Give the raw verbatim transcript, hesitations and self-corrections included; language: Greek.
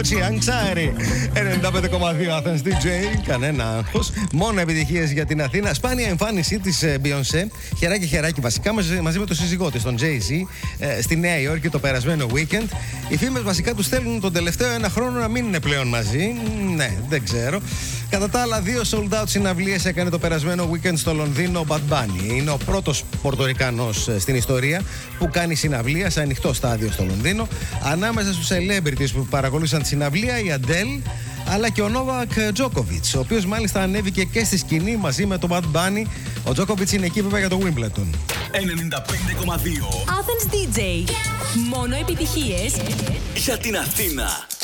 Versace, Anxiety. ενενήντα πέντε κόμμα δύο Athens ντι τζέι. Κανένα άγχος. Μόνο επιτυχίες για την Αθήνα. Σπάνια εμφάνισή της Beyoncé. Χεράκι χεράκι βασικά μαζί, μαζί με τον σύζυγό της, τον Jay-Z, ε, στη Νέα Υόρκη το περασμένο weekend. Οι φήμες βασικά τους στέλνουν τον τελευταίο ένα χρόνο να μην είναι πλέον μαζί. Ναι, δεν ξέρω. Κατά τα άλλα, δύο sold out συναυλίες έκανε το περασμένο weekend στο Λονδίνο ο Bad Bunny. Είναι ο πρώτος Πορτορικανός στην ιστορία που κάνει συναυλία σε ανοιχτό στάδιο στο Λονδίνο. Ανάμεσα στους celebrities που παρακολούθησαν τη συναυλία, η Adele, αλλά και ο Novak Djokovic, ο οποίος μάλιστα ανέβηκε και στη σκηνή μαζί με τον Bad Bunny. Ο Djokovic είναι εκεί βέβαια για το Wimbledon. ενενήντα πέντε κόμμα δύο Athens ντι τζέι. Μόνο επιτυχίες για την Αθήνα.